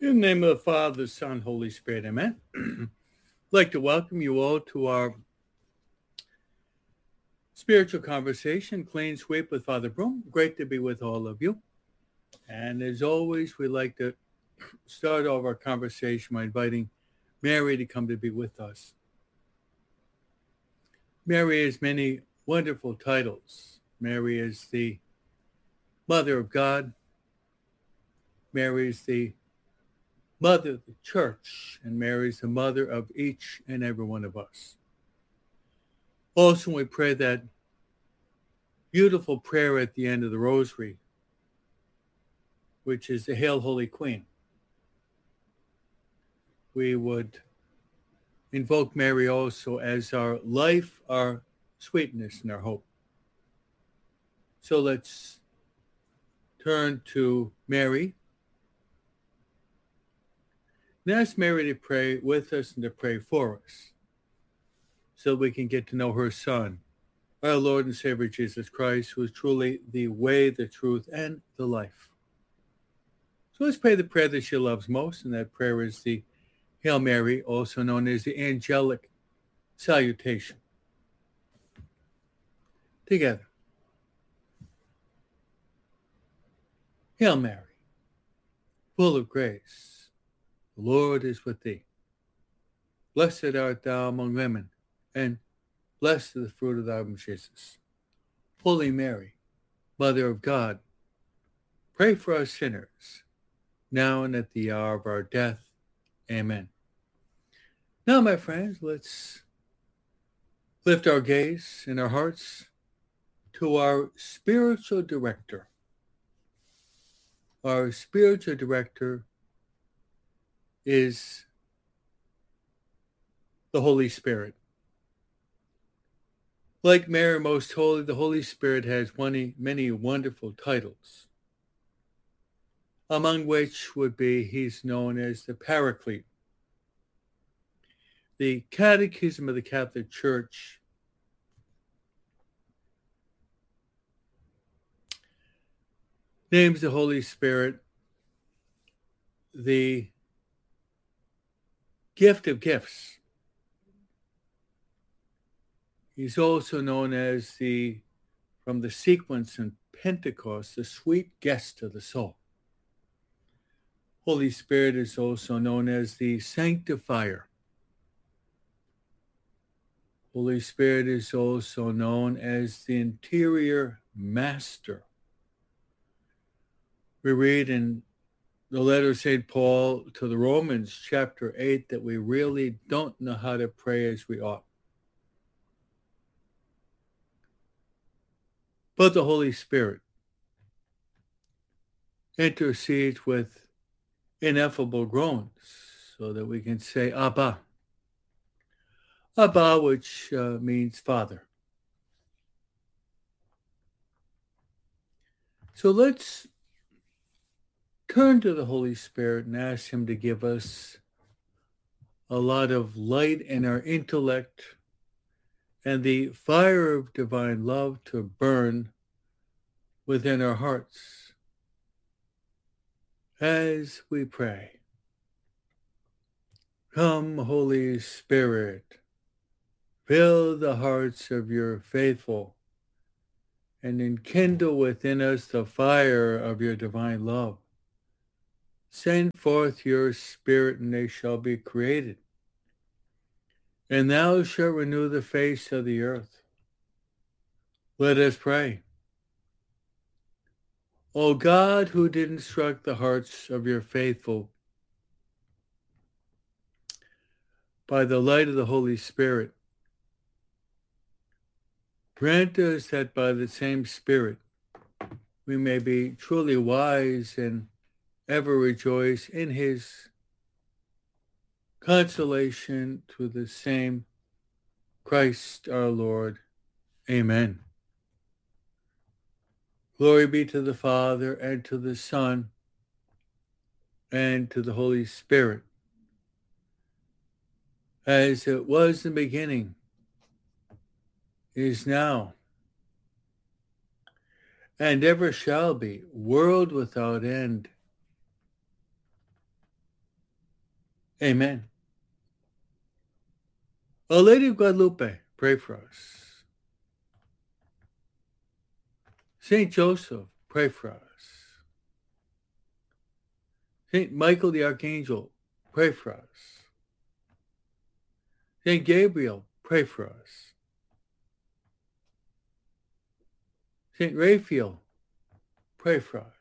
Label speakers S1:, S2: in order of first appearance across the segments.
S1: In the name of the Father, Son, Holy Spirit, amen. I'd like to welcome you all to our spiritual conversation, Clean Sweep with Father Broom. Great to be with all of you. And as always, we like to start off our conversation by inviting Mary to come to be with us. Mary has many wonderful titles. Mary is the Mother of God. Mary is the Mother of the Church, and Mary is the mother of each and every one of us. Also, we pray that beautiful prayer at the end of the Rosary, which is the Hail, Holy Queen. We would invoke Mary also as our life, our sweetness, and our hope. So let's turn to Mary and ask Mary to pray with us and to pray for us so we can get to know her Son, our Lord and Savior Jesus Christ, who is truly the way, the truth, and the life. So let's pray the prayer that she loves most, and that prayer is the Hail Mary, also known as the angelic salutation. Together. Hail Mary, full of grace, the Lord is with thee. Blessed art thou among women, and blessed is the fruit of thy womb, Jesus. Holy Mary, Mother of God, pray for us sinners, now and at the hour of our death. Amen. Now, my friends, let's lift our gaze and our hearts to our spiritual director. Our spiritual director is the Holy Spirit. Like Mary Most Holy, the Holy Spirit has many wonderful titles, among which would be he's known as the Paraclete. The Catechism of the Catholic Church names the Holy Spirit the gift of gifts. He's also known as from the sequence in Pentecost, the sweet guest of the soul. Holy Spirit is also known as the sanctifier. Holy Spirit is also known as the interior master. We read in the letter of St. Paul to the Romans, chapter 8, that we really don't know how to pray as we ought. But the Holy Spirit intercedes with ineffable groans so that we can say, Abba. Abba, which means Father. So let's turn to the Holy Spirit and ask him to give us a lot of light in our intellect and the fire of divine love to burn within our hearts as we pray. Come, Holy Spirit, fill the hearts of your faithful and enkindle within us the fire of your divine love. Send forth your Spirit, and they shall be created. And thou shalt renew the face of the earth. Let us pray. O God, who did instruct the hearts of your faithful by the light of the Holy Spirit, grant us that by the same Spirit we may be truly wise and ever rejoice in his consolation through the same Christ our Lord. Amen. Glory be to the Father, and to the Son, and to the Holy Spirit, as it was in the beginning, is now, and ever shall be, world without end. Amen. Our Lady of Guadalupe, pray for us. Saint Joseph, pray for us. Saint Michael the Archangel, pray for us. Saint Gabriel, pray for us. Saint Raphael, pray for us.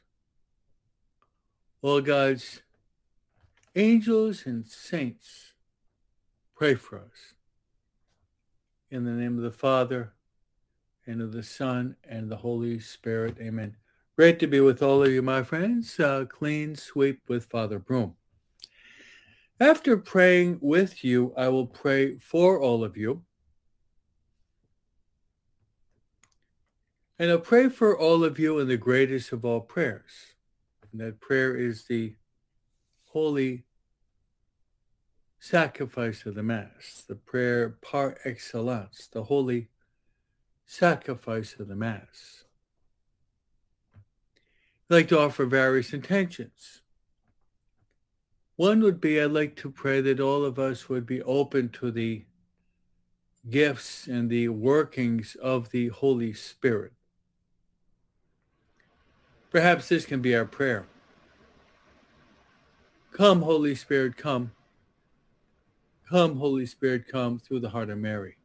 S1: All God's angels and saints, pray for us. In the name of the Father, and of the Son, and the Holy Spirit. Amen. Great to be with all of you, my friends. Clean sweep with Father Broom. After praying with you, I will pray for all of you. And I'll pray for all of you in the greatest of all prayers. And that prayer is the holy sacrifice of the Mass, the prayer par excellence, the holy sacrifice of the Mass. I'd like to offer various intentions. One would be, I'd like to pray that all of us would be open to the gifts and the workings of the Holy Spirit. Perhaps this can be our prayer. Come, Holy Spirit, come. Come, Holy Spirit, come through the heart of Mary.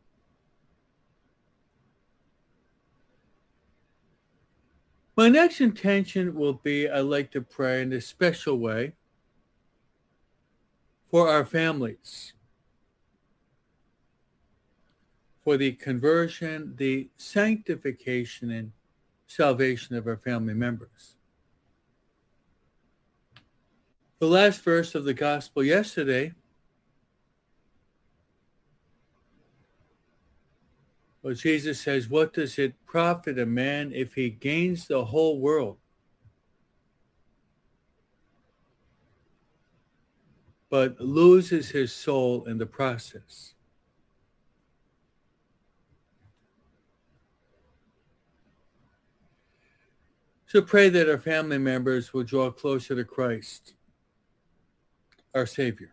S1: My next intention will be, I'd like to pray in a special way for our families, for the conversion, the sanctification, and salvation of our family members. The last verse of the gospel yesterday well, Jesus says, what does it profit a man if he gains the whole world, but loses his soul in the process? So pray that our family members will draw closer to Christ, our Savior.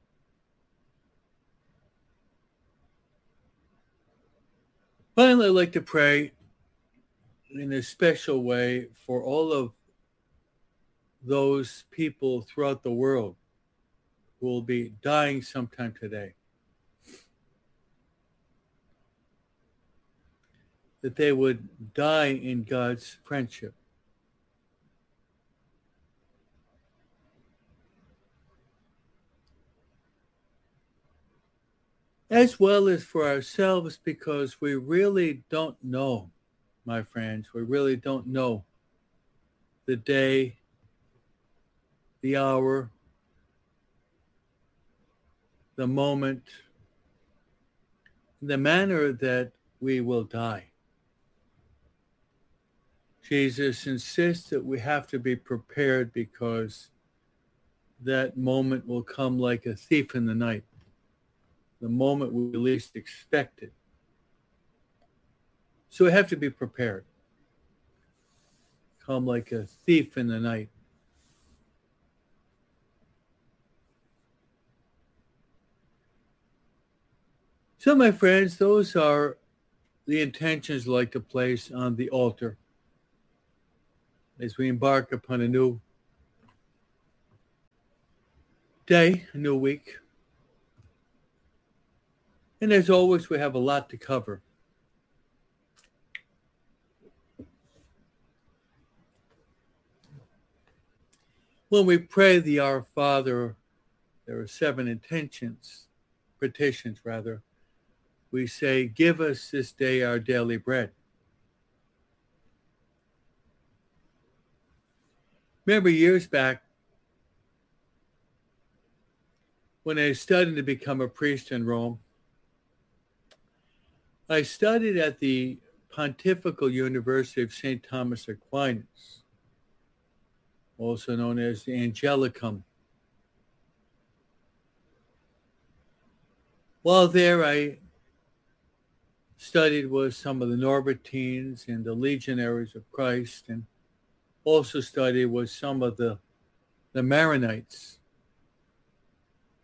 S1: Finally, I'd like to pray in a special way for all of those people throughout the world who will be dying sometime today, that they would die in God's friendship. As well as for ourselves, because we really don't know, my friends, we really don't know the day, the hour, the moment, the manner that we will die. Jesus insists that we have to be prepared because that moment will come like a thief in the night, the moment we least expect it. So we have to be prepared. Come like a thief in the night. So, my friends, those are the intentions I'd like to place on the altar as we embark upon a new day, a new week. And as always, we have a lot to cover. When we pray the Our Father, there are 7 petitions rather. We say, give us this day our daily bread. Remember years back when I studied to become a priest in Rome, I studied at the Pontifical University of St. Thomas Aquinas, also known as the Angelicum. While there, I studied with some of the Norbertines and the Legionaries of Christ, and also studied with some of the Maronites.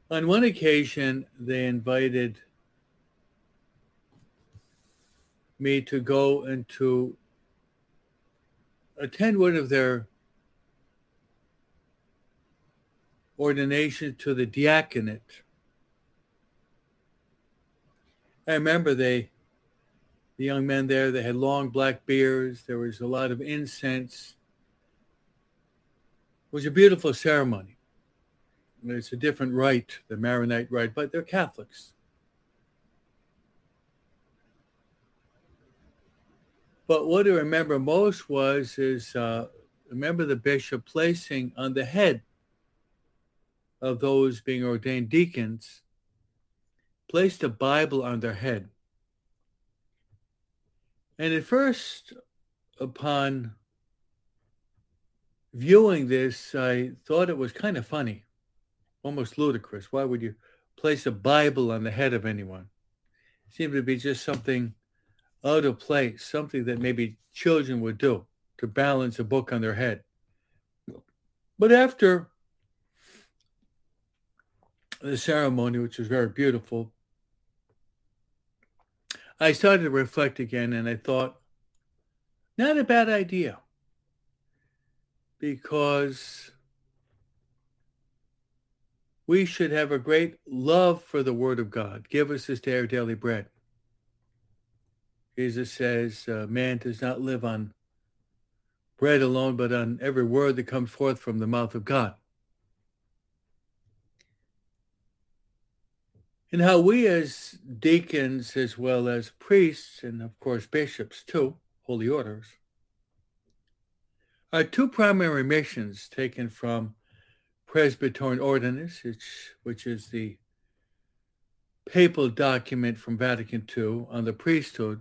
S1: On one occasion, they invited me to go and to attend one of their ordinations to the diaconate. I remember the young men there, they had long black beards. There was a lot of incense. It was a beautiful ceremony. It's a different rite, the Maronite rite, but they're Catholics. But what I remember most is remember the bishop placing on the head of those being ordained deacons, placed a Bible on their head. And at first, upon viewing this, I thought it was kind of funny, almost ludicrous. Why would you place a Bible on the head of anyone? It seemed to be just something out of place, something that maybe children would do to balance a book on their head. But after the ceremony, which was very beautiful, I started to reflect again, and I thought, not a bad idea, because we should have a great love for the Word of God. Give us this day our daily bread. Jesus says, man does not live on bread alone, but on every word that comes forth from the mouth of God. And how we as deacons, as well as priests, and of course bishops too, holy orders, are two primary missions taken from Presbyterian Ordinance, which is the papal document from Vatican II on the priesthood.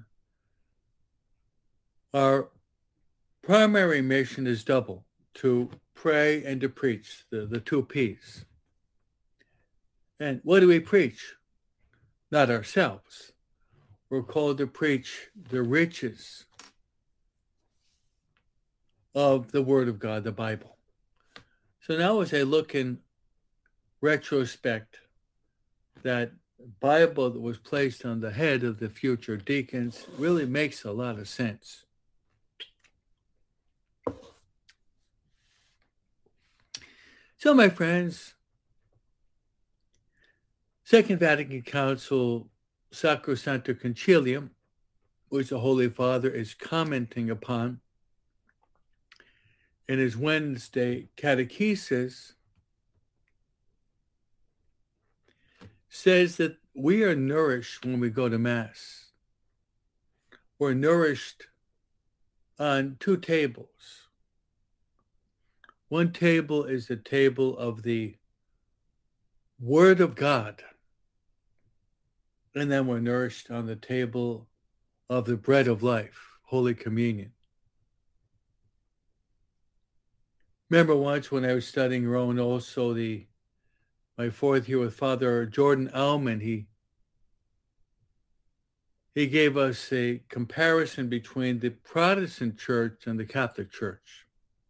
S1: Our primary mission is double, to pray and to preach, the two P's. And what do we preach? Not ourselves. We're called to preach the riches of the Word of God, the Bible. So now as I look in retrospect, that Bible that was placed on the head of the future deacons really makes a lot of sense. So, my friends, Second Vatican Council, Sacrosanctum Concilium, which the Holy Father is commenting upon in his Wednesday catechesis, says that we are nourished when we go to Mass. We're nourished on two tables. One table is the table of the Word of God. And then we're nourished on the table of the bread of life, Holy Communion. Remember once when I was studying Rome, also my fourth year with Father Jordan Aumann, he gave us a comparison between the Protestant church and the Catholic church.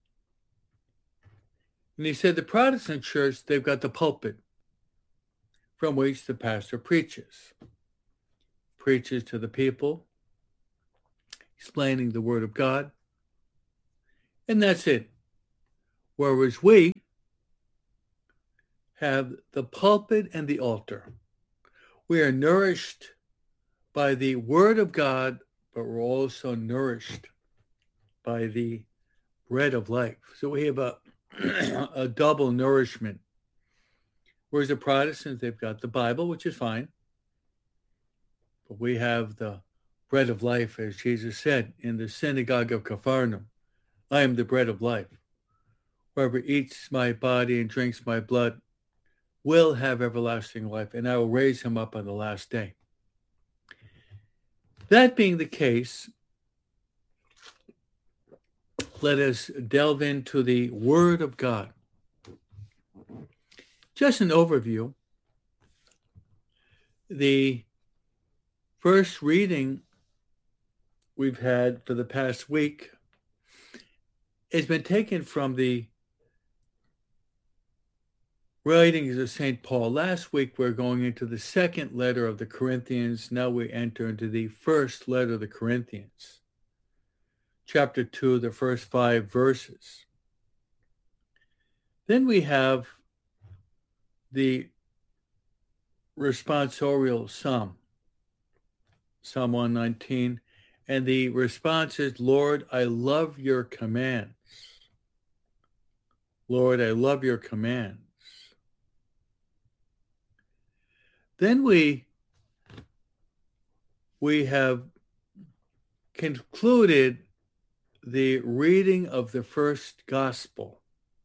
S1: And he said the Protestant church, they've got the pulpit from which the pastor preaches to the people, explaining the Word of God, and that's it. Whereas we have the pulpit and the altar. We are nourished by the Word of God, but we're also nourished by the bread of life. So we have a double nourishment. Whereas the Protestants, they've got the Bible, which is fine. But we have the bread of life, as Jesus said in the synagogue of Capharnaum. I am the bread of life. Whoever eats my body and drinks my blood will have everlasting life, and I will raise him up on the last day. That being the case, let us delve into the Word of God. Just an overview. The first reading we've had for the past week has been taken from the writings of St. Paul. Last week we're going into the second letter of the Corinthians. Now we enter into the first letter of the Corinthians. Chapter 2, the first 5 verses. Then we have the responsorial psalm, Psalm 119, and the response is, Lord, I love your commands. Lord, I love your commands. Then we have concluded the reading of the first gospel,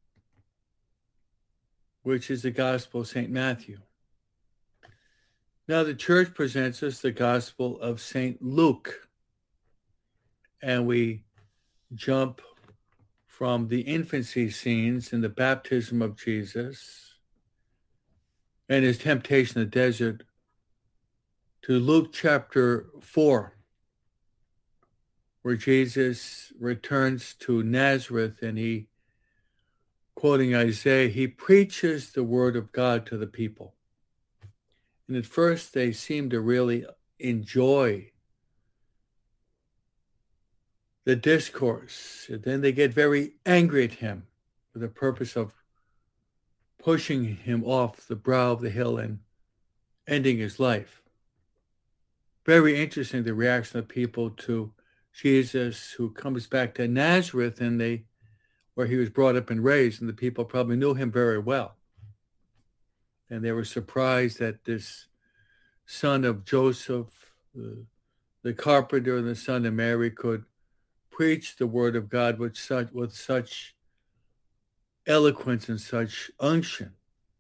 S1: which is the Gospel of St. Matthew. Now the church presents us the Gospel of St. Luke, and we jump from the infancy scenes in the baptism of Jesus and his temptation in the desert to Luke chapter 4, where Jesus returns to Nazareth and he, quoting Isaiah, he preaches the word of God to the people. And at first they seem to really enjoy the discourse. And then they get very angry at him for the purpose of pushing him off the brow of the hill and ending his life. Very interesting, the reaction of people to Jesus, who comes back to Nazareth and where he was brought up and raised, and the people probably knew him very well. And they were surprised that this son of Joseph, the carpenter and the son of Mary, could preach the word of God with such eloquence and such unction.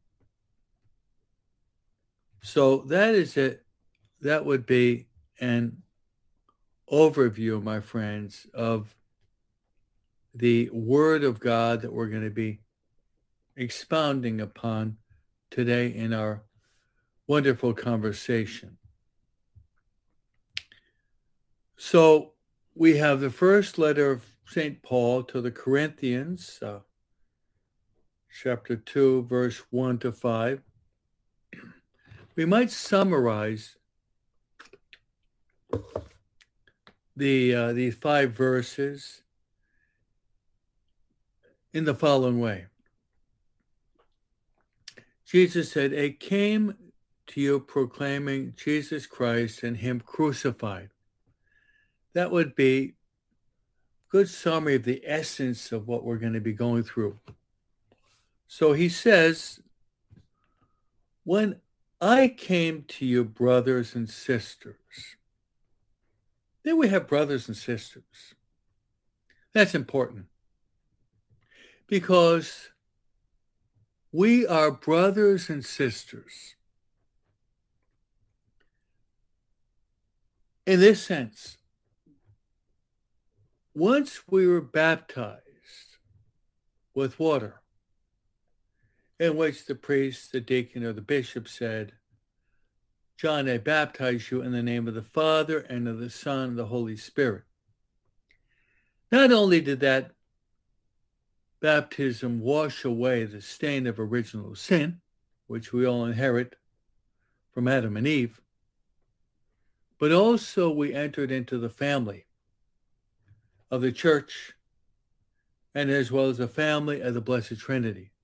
S1: So that is it. That would be an overview, my friends, of the word of God that we're going to be expounding upon today in our wonderful conversation. So we have the first letter of St. Paul to the Corinthians, chapter 2, verse 1 to 5. We might summarize these 5 verses in the following way. Jesus said, I came to you proclaiming Jesus Christ and him crucified. That would be a good summary of the essence of what we're going to be going through. So he says, when I came to you, brothers and sisters. Then we have brothers and sisters. That's important because we are brothers and sisters. In this sense, once we were baptized with water, in which the priest, the deacon, or the bishop said, John, I baptize you in the name of the Father and of the Son and the Holy Spirit. Not only did that baptism wash away the stain of original sin, which we all inherit from Adam and Eve, but also we entered into the family of the church and as well as the family of the Blessed Trinity.